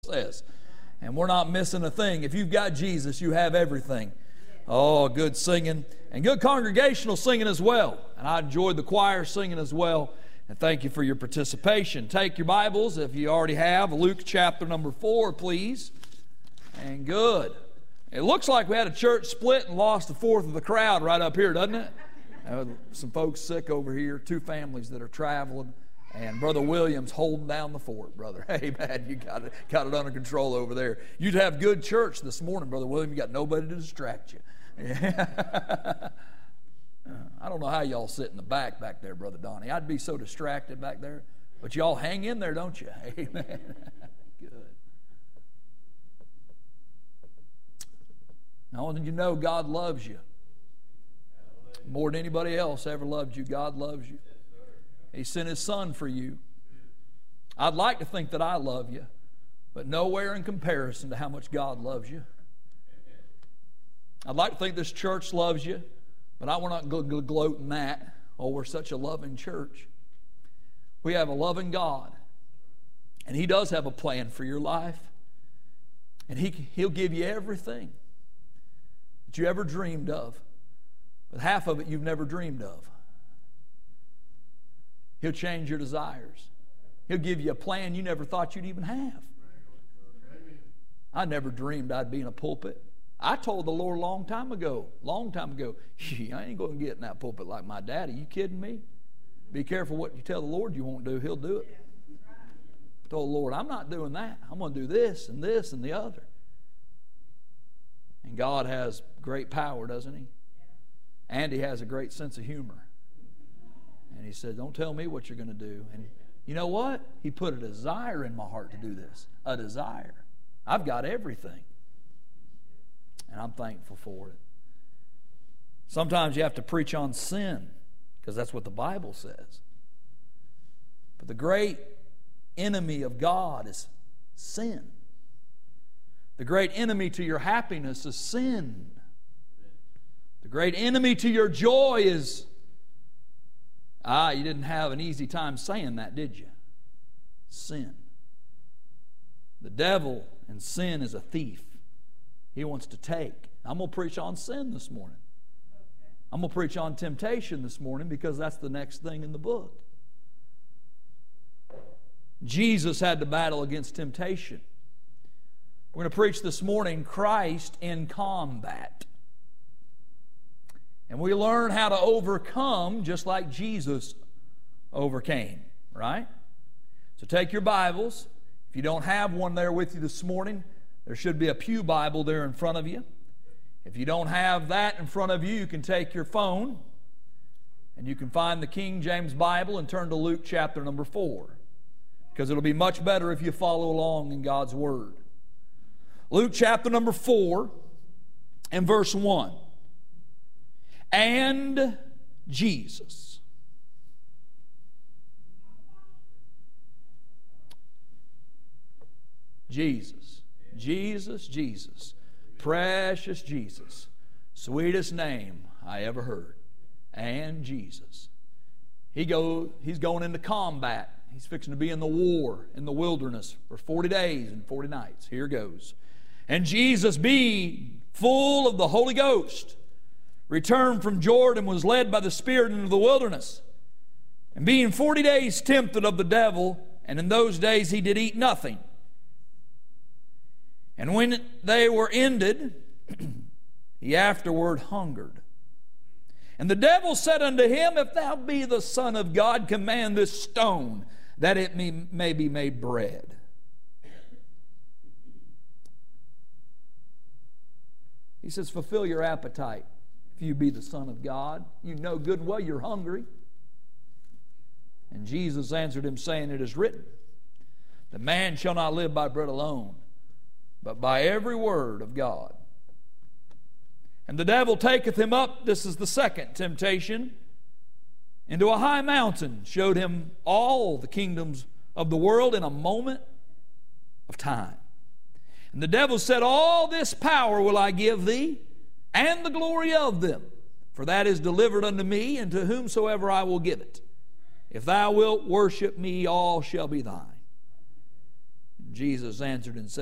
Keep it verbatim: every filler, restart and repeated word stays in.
says. And we're not missing a thing. If you've got Jesus, you have everything. Oh, good singing. And good congregational singing as well. And I enjoyed the choir singing as well. And thank you for your participation. Take your Bibles, if you already have, Luke chapter number four, please. And good. It looks like we had a church split and lost a fourth of the crowd right up here, doesn't it? Uh, some folks sick over here, two families that are traveling. And Brother Williams holding down the fort, brother. Hey, man, you got it, got it under control over there. You'd have good church this morning, Brother William. You got nobody to distract you. Yeah. I don't know how y'all sit in the back back there, Brother Donnie. I'd be so distracted back there. But y'all hang in there, don't you? Amen. Good. Now, you know God loves you. More than anybody else ever loved you, God loves you. He sent His Son for you. I'd like to think that I love you, but nowhere in comparison to how much God loves you. I'd like to think this church loves you, but I will not gloat in that. Oh, we're such a loving church. We have a loving God, and He does have a plan for your life, and he, He'll give you everything that you ever dreamed of, but half of it you've never dreamed of. He'll change your desires. He'll give you a plan you never thought you'd even have. I never dreamed I'd be in a pulpit. I told the Lord a long time ago, long time ago, I ain't going to get in that pulpit like my daddy. You kidding me? Be careful what you tell the Lord you won't do. He'll do it. I told the Lord, I'm not doing that. I'm going to do this and this and the other. And God has great power, doesn't He? And He has a great sense of humor. And He said, don't tell me what you're going to do. And you know what? He put a desire in my heart to do this. A desire. I've got everything. And I'm thankful for it. Sometimes you have to preach on sin, because that's what the Bible says. But the great enemy of God is sin. The great enemy to your happiness is sin. The great enemy to your joy is Ah, you didn't have an easy time saying that, did you? Sin. The devil and sin is a thief. He wants to take. I'm going to preach on sin this morning. I'm going to preach on temptation this morning because that's the next thing in the book. Jesus had to battle against temptation. We're going to preach this morning, Christ in combat. And we learn how to overcome just like Jesus overcame, right? So take your Bibles. If you don't have one there with you this morning, there should be a pew Bible there in front of you. If you don't have that in front of you, you can take your phone and you can find the King James Bible and turn to Luke chapter number four, because it'll be much better if you follow along in God's Word. Luke chapter number four and verse one. And Jesus. Jesus. Jesus, Jesus. Precious Jesus. Sweetest name I ever heard. And Jesus. He go, he's going into combat. He's fixing to be in the war in the wilderness for forty days and forty nights. Here goes. And Jesus, being full of the Holy Ghost, returned from Jordan, was led by the Spirit into the wilderness. And being forty days tempted of the devil, and in those days he did eat nothing. And when they were ended, he afterward hungered. And the devil said unto him, If thou be the Son of God, command this stone that it may, may be made bread. He says, fulfill your appetite. If you be the Son of God, you know good and well you're hungry. And Jesus answered him, saying, It is written, the man shall not live by bread alone, but by every word of God. And the devil taketh him up, this is the second temptation, into a high mountain, showed him all the kingdoms of the world in a moment of time. And the devil said, All this power will I give thee, and the glory of them, for that is delivered unto me, and to whomsoever I will give it. If thou wilt worship me, all shall be thine. Jesus answered and said